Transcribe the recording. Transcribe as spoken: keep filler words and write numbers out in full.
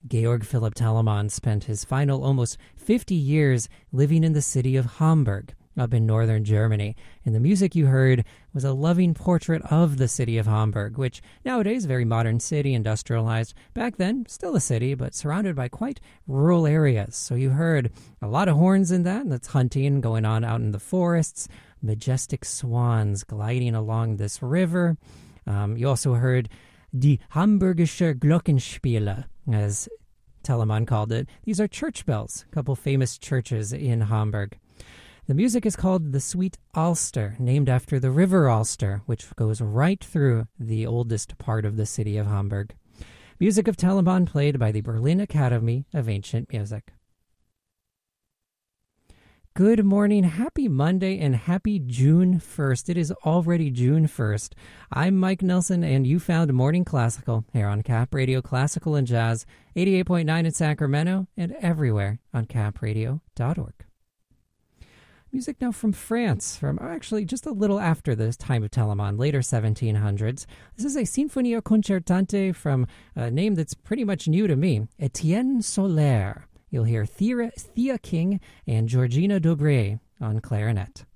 Georg Philipp Telemann spent his final almost fifty years living in the city of Hamburg, up in northern Germany. And the music you heard was a loving portrait of the city of Hamburg, which nowadays is a very modern city, industrialized. Back then, still a city, but surrounded by quite rural areas. So you heard a lot of horns in that, and that's hunting going on out in the forests, majestic swans gliding along this river. Um, you also heard Die Hamburgische Glockenspiele, as Telemann called it. These are church bells, a couple famous churches in Hamburg. The music is called the Sweet Alster, named after the River Alster, which goes right through the oldest part of the city of Hamburg. Music of Telemann played by the Berlin Academy of Ancient Music. Good morning, happy Monday, and happy June first. It is already June first. I'm Mike Nelson, and you found Morning Classical here on Cap Radio Classical and Jazz, eighty-eight point nine in Sacramento, and everywhere on cap radio dot org. Music now from France, from actually just a little after the time of Telemann, later seventeen hundreds. This is a Sinfonia Concertante from a name that's pretty much new to me, Etienne Soler. You'll hear Thea, Thea King and Georgina Dobré on clarinet.